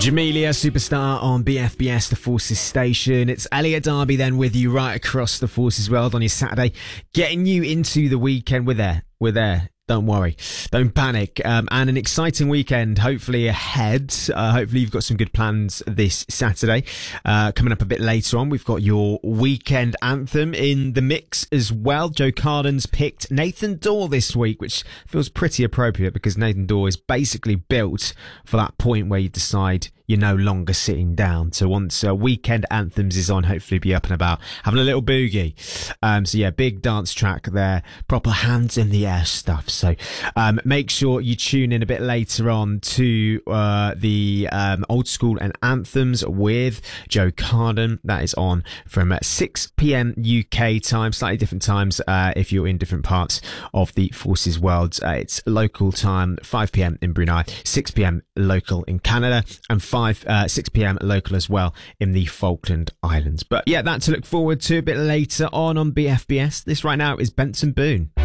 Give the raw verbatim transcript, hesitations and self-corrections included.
Jamelia, Superstar on B F B S, the Forces station. It's Elliot Darby then with you right across the Forces world on your Saturday, getting you into the weekend. We're there. We're there. Don't worry. Don't panic. Um, and an exciting weekend hopefully ahead. Uh, hopefully you've got some good plans this Saturday. Uh, coming up a bit later on, we've got your weekend anthem in the mix as well. Joe Carden's picked Nathan Dawe this week, which feels pretty appropriate because Nathan Dawe is basically built for that point where you decide you're no longer sitting down. So once uh, weekend anthems is on, hopefully be up and about having a little boogie. Um, so yeah, big dance track there, proper hands in the air stuff. So um, make sure you tune in a bit later on to uh, the um, old school and anthems with Joe Carden. That is on from six p.m. U K time, slightly different times uh, if you're in different parts of the Forces world. Uh, it's local time, five p.m. in Brunei, six p.m. local in Canada, and five, uh, six p.m. local as well in the Falkland Islands. But yeah, that to look forward to a bit later on on B F B S. This right now is Benson Boone.